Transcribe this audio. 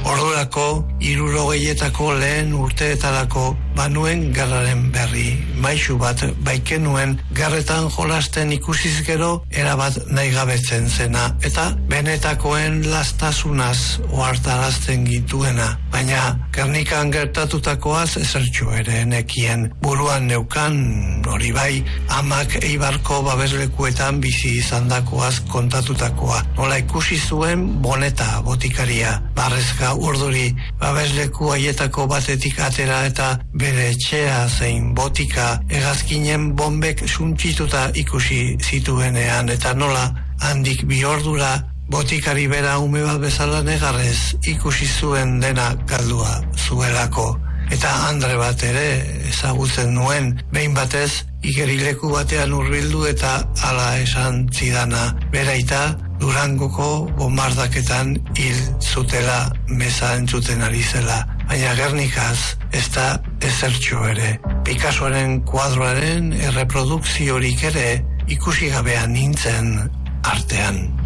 Ordurako, 60etako lehen urteetarako banuen gerraren berri. Maixu bat baikenuen gerretan jolasten ikusiz gero erabat nahigabetzen zena eta benetakoen lastasunaz ohartarazten gituena. Baina Gernikan gertatutakoaz ezertxo ere nekien. Buruan neukan, hori bai, amak Eibarko babeslekuetan bizi izandakoaz kontatutakoa. Nola ikusi zuen Boneta botikaria. Barrezka urduri babesleku haietako batetik atera eta bere etxea zein botika hegazkinen bombek suntsituta ikusi zituenean eta nola handik 2 ordura botikari bera ume bat bezala negarrez ikusi zuen dena galdua zuelako. Eta Andre bat ere ezagutzen nuen behin batez igerileku batean hurbildu eta hala esan zidana beraita Durangoko bombardaketan hil zutela meza entzuten ari zela. Baina Gernikaz ez da ezertxo ere. Picassoaren kuadroaren erreprodukziorik ere ikusi gabean nintzen artean.